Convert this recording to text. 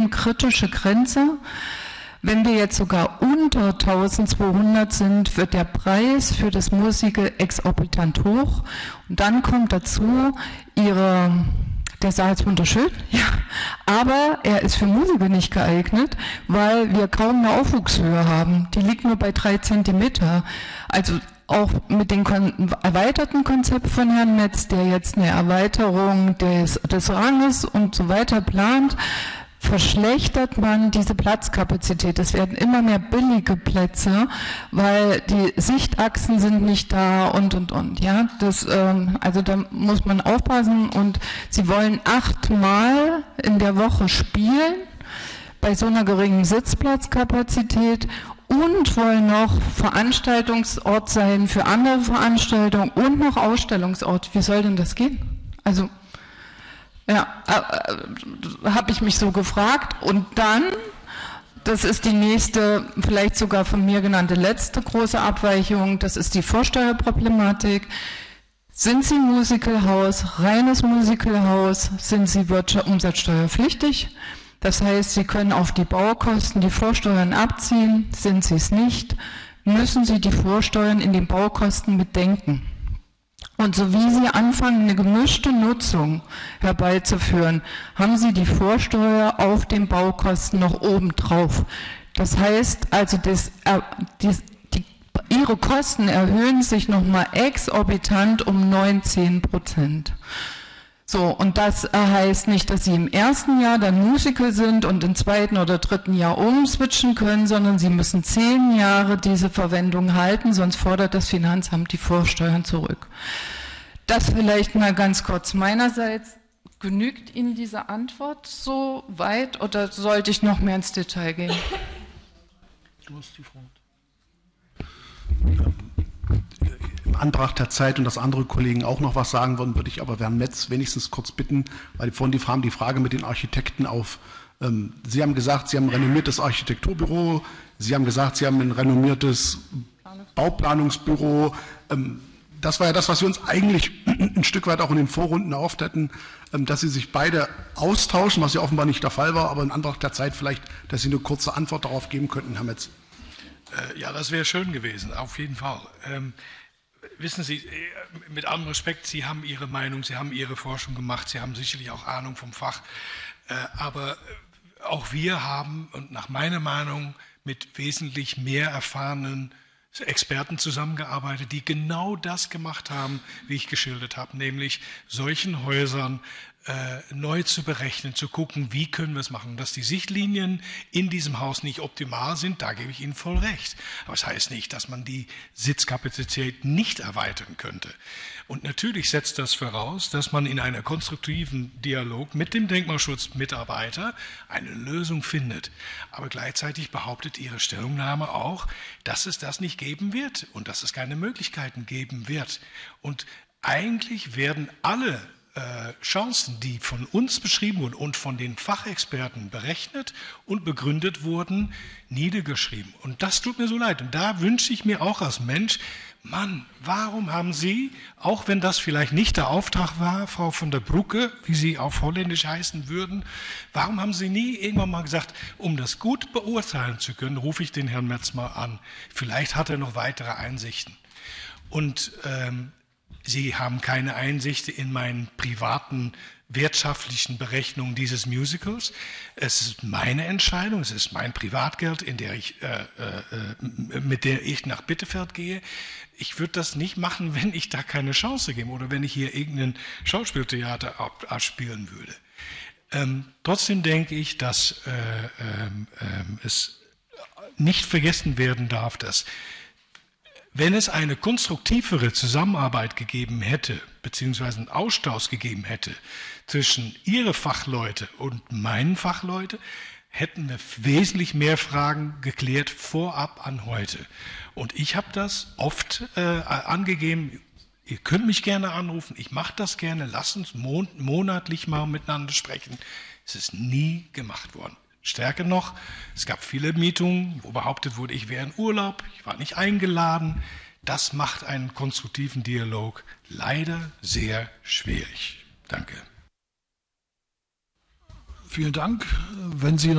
kritische Grenze. Wenn wir jetzt sogar unter 1200 sind, wird der Preis für das Musical exorbitant hoch. Und dann kommt dazu, der Saal ist wunderschön, ja, aber er ist für Musiker nicht geeignet, weil wir kaum eine Aufwuchshöhe haben. Die liegt nur bei 3 Zentimeter. Also auch mit dem erweiterten Konzept von Herrn Metz, der jetzt eine Erweiterung des Ranges und so weiter plant, verschlechtert man diese Platzkapazität. Es werden immer mehr billige Plätze, weil die Sichtachsen sind nicht da und. Ja, also da muss man aufpassen und sie wollen 8-mal in der Woche spielen bei so einer geringen Sitzplatzkapazität und wollen noch Veranstaltungsort sein für andere Veranstaltungen und noch Ausstellungsort. Wie soll denn das gehen? Also ja, habe ich mich so gefragt. Und dann, das ist die nächste, vielleicht sogar von mir genannte letzte große Abweichung, das ist die Vorsteuerproblematik. Sind Sie Musicalhaus, reines Musicalhaus, sind Sie umsatzsteuerpflichtig? Das heißt, Sie können auf die Baukosten die Vorsteuern abziehen. Sind Sie es nicht, müssen Sie die Vorsteuern in den Baukosten mitdenken. Und so wie Sie anfangen, eine gemischte Nutzung herbeizuführen, haben Sie die Vorsteuer auf den Baukosten noch oben drauf. Das heißt also, Ihre Kosten erhöhen sich nochmal exorbitant um 19%. So, und das heißt nicht, dass Sie im ersten Jahr dann Musiker sind und im zweiten oder dritten Jahr umswitchen können, sondern Sie müssen 10 Jahre diese Verwendung halten, sonst fordert das Finanzamt die Vorsteuern zurück. Das vielleicht mal ganz kurz meinerseits. Genügt Ihnen diese Antwort so weit oder sollte ich noch mehr ins Detail gehen? Du hast die Frage. Im Anbetracht der Zeit und dass andere Kollegen auch noch was sagen würden, würde ich aber Herrn Metz wenigstens kurz bitten, weil vorhin die Frage mit den Architekten auf. Sie haben gesagt, Sie haben ein renommiertes Architekturbüro, Sie haben gesagt, Sie haben ein renommiertes Bauplanungsbüro. Das war ja das, was wir uns eigentlich ein Stück weit auch in den Vorrunden erhofft hätten, dass Sie sich beide austauschen, was ja offenbar nicht der Fall war, aber in Anbetracht der Zeit vielleicht, dass Sie eine kurze Antwort darauf geben könnten, Herr Metz. Ja, das wäre schön gewesen, auf jeden Fall. Wissen Sie, mit allem Respekt, Sie haben Ihre Meinung, Sie haben Ihre Forschung gemacht, Sie haben sicherlich auch Ahnung vom Fach, aber auch wir haben, und nach meiner Meinung, mit wesentlich mehr erfahrenen Experten zusammengearbeitet, die genau das gemacht haben, wie ich geschildert habe, nämlich solchen Häusern neu zu berechnen, zu gucken, wie können wir es machen. Dass die Sichtlinien in diesem Haus nicht optimal sind, da gebe ich Ihnen voll recht. Aber das heißt nicht, dass man die Sitzkapazität nicht erweitern könnte. Und natürlich setzt das voraus, dass man in einem konstruktiven Dialog mit dem Denkmalschutzmitarbeiter eine Lösung findet. Aber gleichzeitig behauptet Ihre Stellungnahme auch, dass es das nicht geben wird und dass es keine Möglichkeiten geben wird. Und eigentlich werden alle Chancen, die von uns beschrieben wurden und von den Fachexperten berechnet und begründet wurden, niedergeschrieben. Und das tut mir so leid. Und da wünsche ich mir auch als Mensch, Mann, warum haben Sie, auch wenn das vielleicht nicht der Auftrag war, Frau von der Brucke, wie Sie auf Holländisch heißen würden, warum haben Sie nie irgendwann mal gesagt, um das gut beurteilen zu können, rufe ich den Herrn Metz mal an. Vielleicht hat er noch weitere Einsichten. Und Sie haben keine Einsicht in meinen privaten wirtschaftlichen Berechnungen dieses Musicals. Es ist meine Entscheidung, es ist mein Privatgeld, mit der ich nach Bittefeld gehe. Ich würde das nicht machen, wenn ich da keine Chance gebe oder wenn ich hier irgendein Schauspieltheater abspielen würde. Trotzdem denke ich, dass es nicht vergessen werden darf, dass wenn es eine konstruktivere Zusammenarbeit gegeben hätte, beziehungsweise einen Austausch gegeben hätte zwischen Ihre Fachleute und meinen Fachleute, hätten wir wesentlich mehr Fragen geklärt vorab an heute. Und ich habe das oft angegeben, ihr könnt mich gerne anrufen, ich mache das gerne, lasst uns monatlich mal miteinander sprechen. Es ist nie gemacht worden. Stärker noch, es gab viele Mietungen, wo behauptet wurde, ich wäre in Urlaub, ich war nicht eingeladen. Das macht einen konstruktiven Dialog leider sehr schwierig. Danke. Vielen Dank. Wenn Sie